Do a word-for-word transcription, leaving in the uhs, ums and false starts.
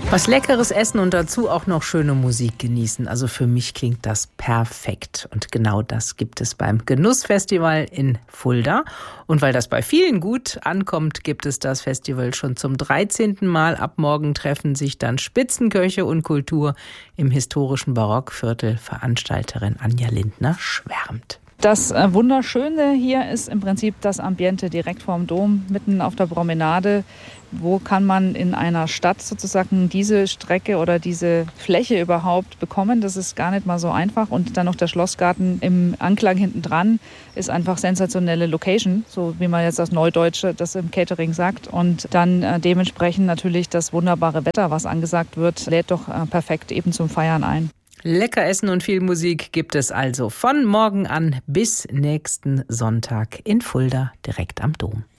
Was leckeres essen und dazu auch noch schöne Musik genießen. Also für mich klingt das perfekt. Und genau das gibt es beim Genussfestival in Fulda. Und weil das bei vielen gut ankommt, gibt es das Festival schon zum dreizehnten Mal. Ab morgen treffen sich dann Spitzenköche und Kultur im historischen Barockviertel. Veranstalterin Anja Lindner schwärmt. Das Wunderschöne hier ist im Prinzip das Ambiente direkt vorm Dom, mitten auf der Promenade. Wo kann man in einer Stadt sozusagen diese Strecke oder diese Fläche überhaupt bekommen? Das ist gar nicht mal so einfach. Und dann noch der Schlossgarten im Anklang hinten dran ist einfach sensationelle Location, so wie man jetzt das Neudeutsche das im Catering sagt. Und dann äh, dementsprechend natürlich das wunderbare Wetter, was angesagt wird, lädt doch äh, perfekt eben zum Feiern ein. Lecker Essen und viel Musik gibt es also von morgen an bis nächsten Sonntag in Fulda direkt am Dom.